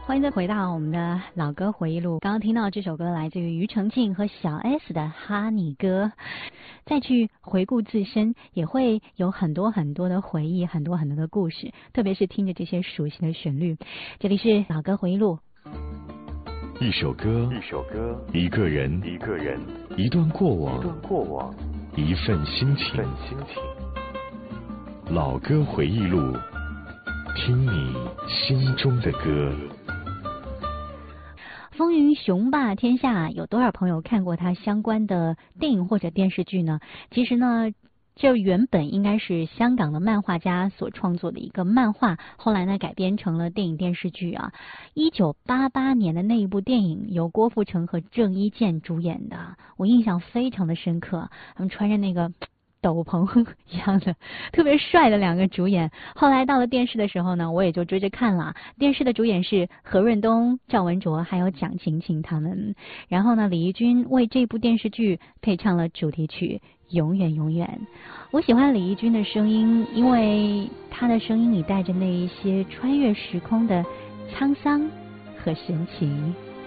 欢迎再回到我们的老歌回忆录。刚刚听到这首歌来自于庾澄庆和小 S 的《哈尼歌》，再去回顾自身，也会有很多很多的回忆，很多很多的故事，特别是听着这些熟悉的旋律。这里是老歌回忆录。 一首歌，一个人，一段过往，一份心情。老歌回忆录，听你心中的歌。 风云雄霸天下，有多少朋友看过他相关的电影或者电视剧呢？其实呢，这原本应该是香港的漫画家所创作的一个漫画，后来呢改编成了电影电视剧啊。1988年的那一部电影由郭富城和郑伊健主演的，我印象非常的深刻，他们穿着那个斗篷一样的特别帅的两个主演。后来到了电视的时候呢，我也就追着看了。电视的主演是何润东、赵文卓还有蒋勤勤他们。然后呢，李翊君为这部电视剧配唱了主题曲《永远永远》。我喜欢李翊君的声音，因为他的声音里带着那一些穿越时空的沧桑和神奇。